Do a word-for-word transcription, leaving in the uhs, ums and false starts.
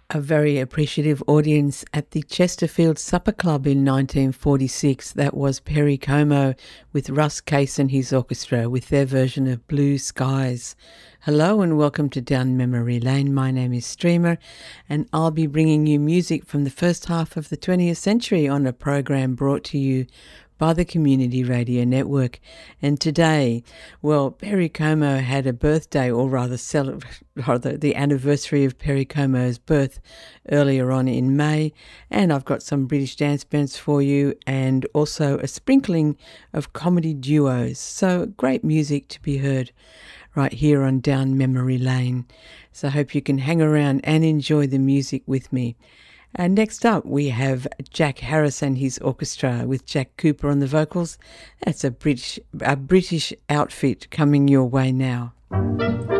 A very appreciative audience at the Chesterfield Supper Club in nineteen forty-six. That was Perry Como with Russ Case and his orchestra with their version of Blue Skies. Hello and welcome to Down Memory Lane. My name is Streamer and I'll be bringing you music from the first half of the twentieth century on a program brought to you by the Community Radio Network. And today, well, Perry Como had a birthday, or rather, cele- rather the anniversary of Perry Como's birth earlier on in May. And I've got some British dance bands for you and also a sprinkling of comedy duos. So great music to be heard right here on Down Memory Lane. So I hope you can hang around and enjoy the music with me. And next up, we have Jack Harris and his orchestra with Jack Cooper on the vocals. That's a British, a British outfit coming your way now.